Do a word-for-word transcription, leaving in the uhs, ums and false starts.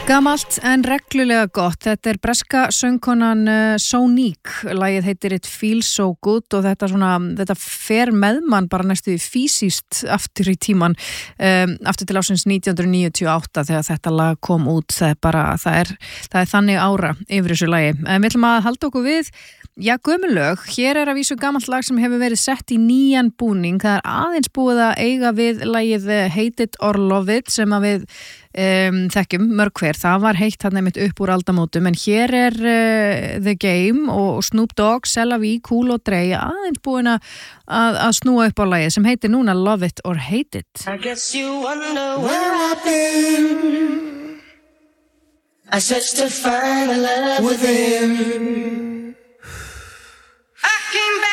Gamalt en reglulega gott. Þetta er breska söngkonan uh, Sonique. Lagið heitir It Feels So Good og þetta, svona, þetta fer með mann bara næstu fysiskt aftur í tíman, um, aftur til ásins nítján hundruð níutíu og átta þegar þetta lag kom út. Það er, bara, það er, það er þannig ára yfir þessu lagi. En við ætlum að halda okkur við, já, gömul lög. Hér er að vísu gamalt lag sem hefur verið sett í nýjan búning. Það er aðeins búið að eiga við lagið Hate It or Love It sem að við Um, þekkjum mörg hver, það var heitt hann einmitt upp úr aldamótum, en hér er uh, The Game og Snoop Dogg, Sella V, Cool og Dre aðeins búin að, að snúa upp á lagið sem heitir núna Love It or Hate It. I guess you wonder where I've been. I searched to find a love within. I came back